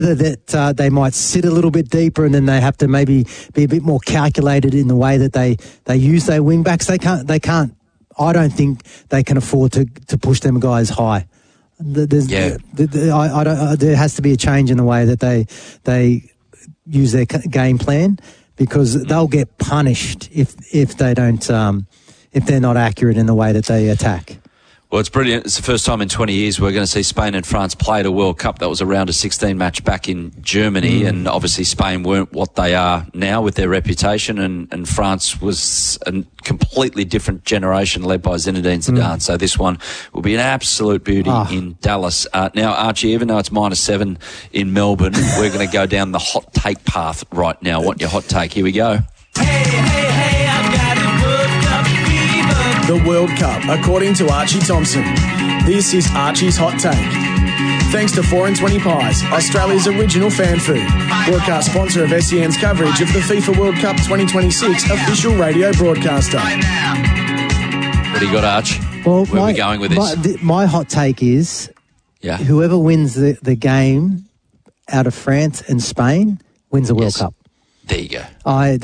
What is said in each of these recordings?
that they might sit a little bit deeper, and then they have to maybe be a bit more calculated in the way that they use their wing backs. They can't. I don't think they can afford to push them guys high. There has to be a change in the way that they use their game plan, because they'll get punished if they don't if they're not accurate in the way that they attack. Well, it's brilliant. It's the first time in 20 years we're going to see Spain and France play at a World Cup. That was a round of 16 match back in Germany, and obviously Spain weren't what they are now with their reputation, and France was a completely different generation led by Zinedine Zidane. So this one will be an absolute beauty in Dallas. Now, Archie, even though it's -7 in Melbourne, we're going to go down the hot take path right now. Want your hot take? Here we go. Hey, I've got a World Cup fever. The World Cup, according to Archie Thompson. This is Archie's Hot Take. Thanks to 4 and 20 Pies, Australia's original fan food. Broadcast sponsor of SEN's coverage of the FIFA World Cup 2026 official radio broadcaster. What do you got, Arch? Well, where are we going with this? My hot take is whoever wins the game out of France and Spain wins the World Cup. There you go.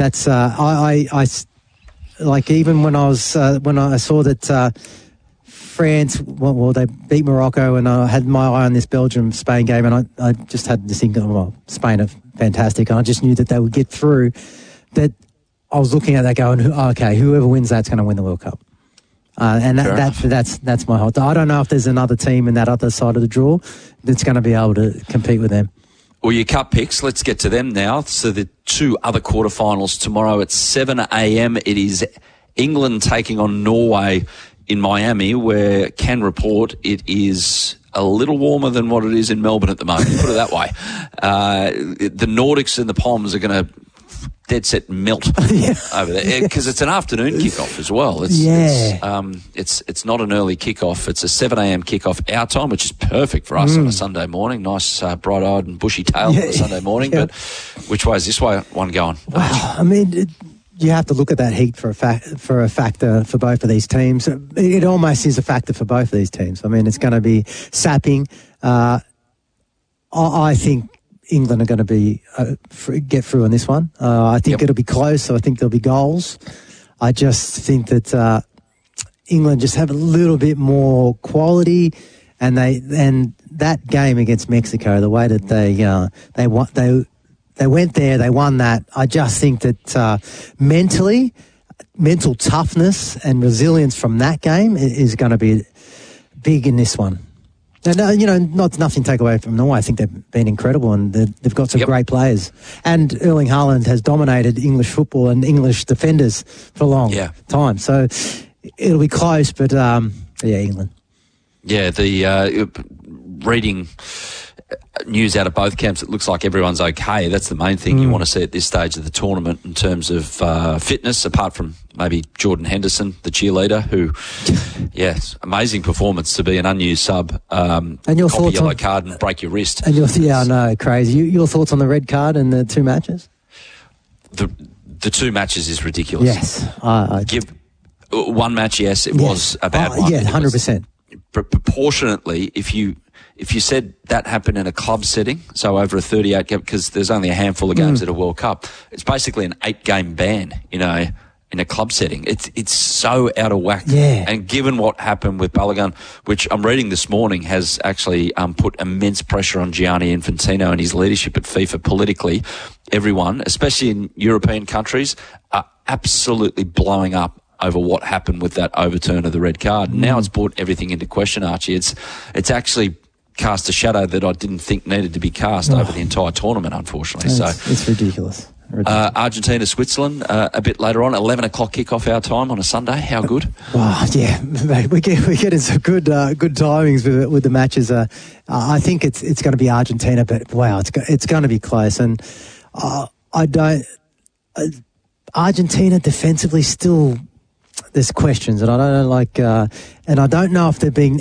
Like, even when I saw that France, well, they beat Morocco, and I had my eye on this Belgium-Spain game, and I just had this thing, well, Spain are fantastic, and I just knew that they would get through. That I was looking at that going, okay, whoever wins that's going to win the World Cup. And that's my hot. I don't know if there's another team in that other side of the draw that's going to be able to compete with them. Well, your cup picks, let's get to them now. So the two other quarterfinals tomorrow at 7 a.m. It is England taking on Norway in Miami, where can report it is a little warmer than what it is in Melbourne at the moment, put it that way. The Nordics and the Poms are going to dead set melt over there, because it's an afternoon kickoff as well. It's not an early kickoff. It's a 7 a.m. kickoff our time, which is perfect for us on a Sunday morning. Nice bright-eyed and bushy-tailed on a Sunday morning. But which way is this one going? Wow, I mean, you have to look at that heat for a factor for both of these teams. It almost is a factor for both of these teams. I mean, it's going to be sapping. I think England are going to be get through on this one. I think it'll be close. I think there'll be goals. I just think that England just have a little bit more quality, and that game against Mexico, the way that they went there, they won that. I just think that mental toughness and resilience from that game is going to be big in this one. And, nothing to take away from Norway. I think they've been incredible, and they've got some great players. And Erling Haaland has dominated English football and English defenders for a long time. So it'll be close, but, England. Yeah, the reading news out of both camps, it looks like everyone's okay. That's the main thing you want to see at this stage of the tournament in terms of fitness, apart from maybe Jordan Henderson, the cheerleader, who, amazing performance to be an unused sub, and your copy yellow card and break your wrist. And I know, crazy. Your thoughts on the red card and the two matches? The two matches is ridiculous. Yes. Give one match, it was a bad one. Yeah, 100%. Proportionately, if you said that happened in a club setting, so over a 38 game, because there's only a handful of games at a World Cup, it's basically an 8-game ban, in a club setting. It's so out of whack. Yeah. And given what happened with Balogun, which I'm reading this morning has actually put immense pressure on Gianni Infantino and his leadership at FIFA politically, everyone, especially in European countries, are absolutely blowing up over what happened with that overturn of the red card. Now it's brought everything into question, Archie. It's actually cast a shadow that I didn't think needed to be cast over the entire tournament, unfortunately. It's ridiculous. Argentina, Switzerland, a bit later on, 11 o'clock kickoff our time on a Sunday. How good? Mate, we're getting some good timings with the matches. I think it's going to be Argentina, but wow, it's going to be close. And Argentina defensively still, there's questions, and I don't know, and I don't know if they're being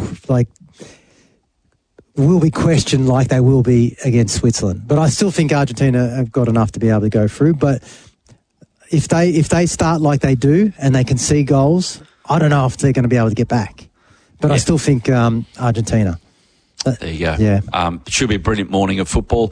will be questioned like they will be against Switzerland. But I still think Argentina have got enough to be able to go through. But if they start like they do and they can see goals, I don't know if they're going to be able to get back. But I still think Argentina. There you go. Yeah. Should be a brilliant morning of football.